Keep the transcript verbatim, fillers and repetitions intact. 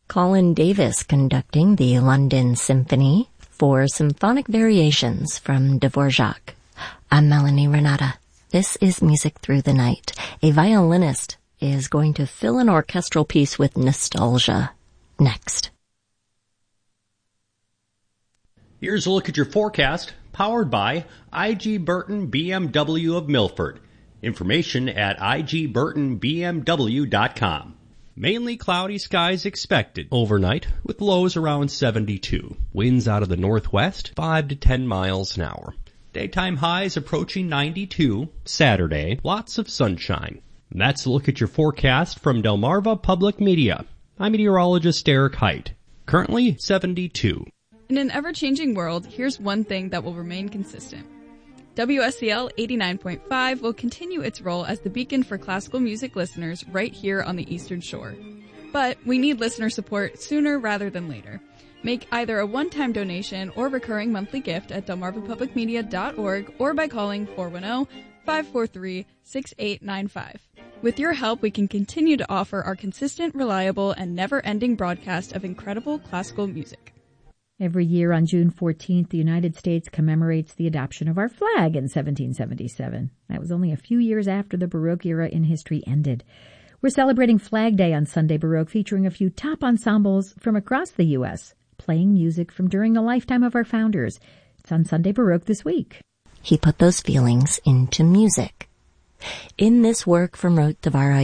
Colin Davis conducting the London Symphony for Symphonic Variations from Dvorak. I'm Melanie Renata. This is Music Through the Night. A violinist is going to fill an orchestral piece with nostalgia. Next. Here's a look at your forecast, powered by I G Burton B M W of Milford. Information at I G Burton B M W dot com. Mainly cloudy skies expected overnight, with lows around seventy-two. Winds out of the northwest, five to ten miles an hour. Daytime highs approaching ninety-two. Saturday, lots of sunshine. And that's a look at your forecast from Delmarva Public Media. I'm meteorologist Eric Height. Currently seventy-two. In an ever-changing world, here's one thing that will remain consistent. W S C L eighty-nine point five will continue its role as the beacon for classical music listeners right here on the Eastern Shore. But we need listener support sooner rather than later. Make either a one-time donation or recurring monthly gift at delmarva public media dot org or by calling four one zero, five four three, six eight nine five. With your help, we can continue to offer our consistent, reliable, and never-ending broadcast of incredible classical music. Every year on June fourteenth, the United States commemorates the adoption of our flag in seventeen seventy-seven. That was only a few years after the Baroque era in history ended. We're celebrating Flag Day on Sunday Baroque, featuring a few top ensembles from across the U S, playing music from during the lifetime of our founders. It's on Sunday Baroque this week. He put those feelings into music. In this work from Rote Davara